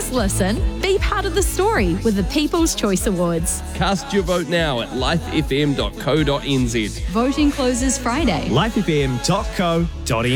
just listen. Be part of the story with the People's Choice Awards. Cast your vote now at lifefm.co.nz. Voting closes Friday. lifefm.co.nz